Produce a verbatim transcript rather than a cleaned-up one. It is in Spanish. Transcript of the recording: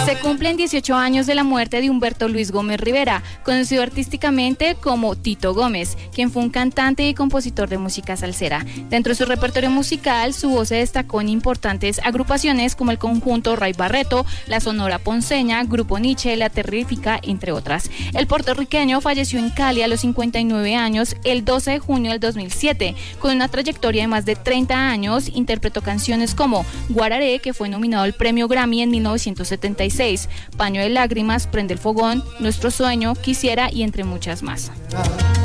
Se cumplen dieciocho años de la muerte de Humberto Luis Gómez Rivera, conocido artísticamente como Tito Gómez, quien fue un cantante y compositor de música salsera. Dentro de su repertorio musical, su voz se destacó en importantes agrupaciones como el conjunto Ray Barreto, la Sonora Ponceña, Grupo Nietzsche, La Terrífica, entre otras. El puertorriqueño falleció en Cali a los cincuenta y nueve años el doce de junio del dos mil siete. Con una trayectoria de más de treinta años, interpretó canciones como Guararé, que fue nominado al premio Grammy en mil novecientos setenta y seis, Paño de lágrimas, Prende el fogón, Nuestro sueño, Quisiera y entre muchas más.